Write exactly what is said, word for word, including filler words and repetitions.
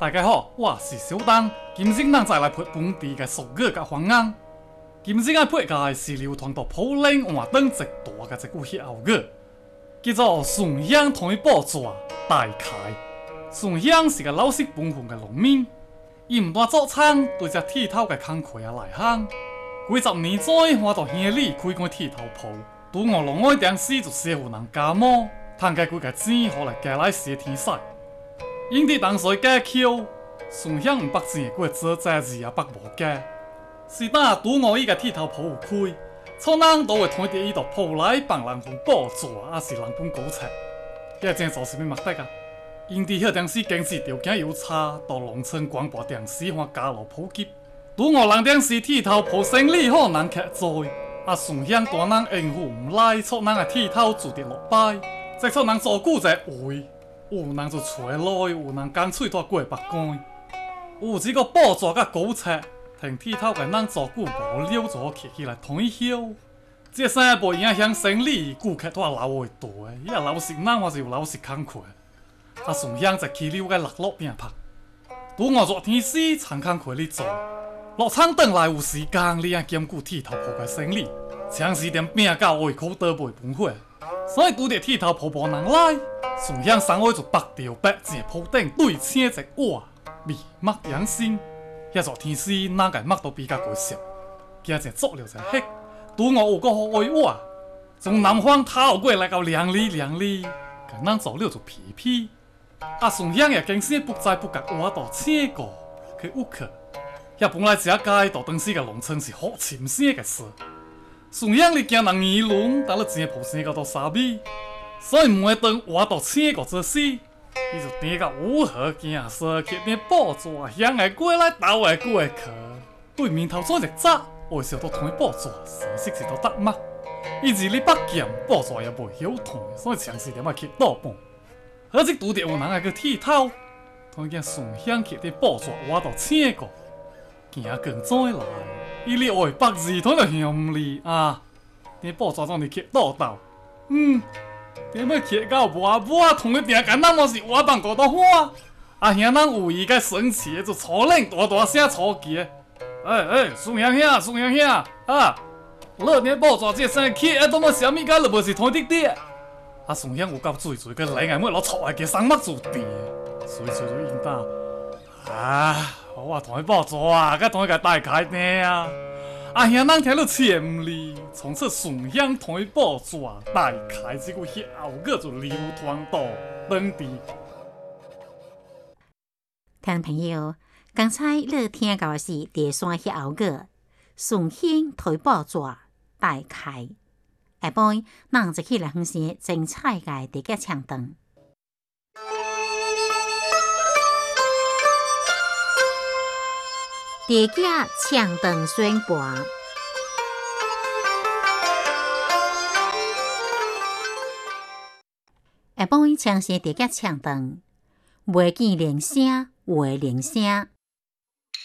大家好，我是小东。今日咱再来配本地嘅俗语甲方言。今日要配嘅是流传到普林换等一大嘅一句歇后语，叫做“顺乡推宝抓大开”。顺乡是个老实本分嘅农民，伊唔单做厂对只铁头嘅工课啊来行。几十年前，我到乡里开间铁头铺，拄我落爱当时就师傅人家摸，赚嘅几个钱，好来加来洗天晒。因伫当时假口，顺乡唔捌钱过做债字也捌无假。是当拄我伊个铁头铺有开，厝人都会推伫伊度铺来帮人分补助，也是人本高菜。遐真做啥物目的啊？因伫迄当时经济条件又差，到农村广播电视或加入普及。拄我人当时铁头铺生意好难客做，啊顺乡大人应付唔来，厝人个铁头住伫落摆，即厝人做久者位。有人就找来，有人干脆拖过北关。有一个补助甲高策，停铁头个人做久无了，就好起起来推销。这生意无影响生意，顾客都留会大，伊也老实人，我是有老实工课。啊，顺乡在溪流个落落边拍，拄我热天时长工课咧做，落厂转来有时间，你也兼顾铁头铺个生意，长时间拼到胃口倒袂饭火。所以拄着铁头铺无人来，顺乡三位就北条北正铺顶对请一碗，味墨养心。遐热天时，哪个墨都比较过熟，惊者做了就黑。拄我有个好爱碗，从南方讨过来到凉里凉里，甲咱做了就皮皮。啊，顺乡也经生不知不觉碗到请过去有客，遐本来一家到当时个农村是好亲生个事。顺乡你惊人议论，但你钱铺生到到啥米，所以每顿我到请个做事，伊就点到五河行社去点补助，乡个过来，岛个过去，对面头做一早，为少都推补助，成绩是都得嘛。伊二日北减补助也袂晓推，所以长时间要去倒半。而且拄着有人来去剃头，推见顺乡去点补助，我到请个，行更早来。伊咧话北字，推着乡里啊，点补助总是去倒倒，嗯。点要乞到无无，同你定简单么是我帮过到花。啊，兄人有伊个生气，就粗冷大大声粗气。哎哎，顺乡兄，顺乡兄啊！你点补助这生气，啊，都么啥物解都无是拖滴滴。啊，顺乡有够嘴嘴，个来眼尾攞粗下嘅生目做地，所以就就应答。啊，我同伊补助啊，甲同伊个大开呢啊！啊，兄人听到千里，从此顺乡推补助大开这句歇后语就流传到当地。 听众朋友，刚才你听到的是第三歇后语“顺乡推补助大开”。下晡，咱就起来分析精彩的地价唱段。地价唱段宣传。下晡唱些地价唱段，袂见铃声，话铃声。